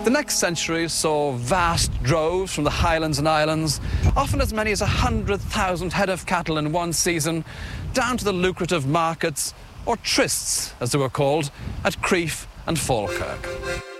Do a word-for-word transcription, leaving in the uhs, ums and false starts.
The next century saw vast droves from the highlands and islands, often as many as a hundred thousand head of cattle in one season, down to the lucrative markets, or trysts as they were called, at Crieff and Falkirk.